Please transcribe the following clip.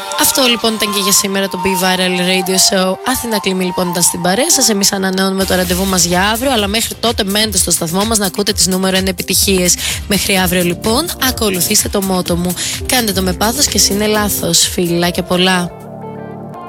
Αυτό λοιπόν ήταν και για σήμερα το Be Viral Radio Show. Αθηνά Κλίμη λοιπόν ήταν στην παρέα σας. Εμείς ανανεώνουμε το ραντεβού μας για αύριο, αλλά μέχρι τότε μένετε στο σταθμό μας να ακούτε τις νούμερο 1 επιτυχίες. Μέχρι αύριο λοιπόν, ακολουθήστε το μότο μου. Κάντε το με πάθος και είναι λάθος. Φιλάκια πολλά.